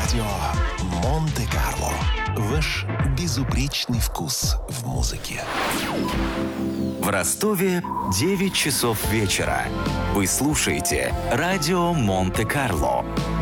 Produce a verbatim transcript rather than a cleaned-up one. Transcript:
Радио Монте-Карло. Ваш безупречный вкус в музыке. В Ростове девять часов вечера. Вы слушаете Радио Монте-Карло.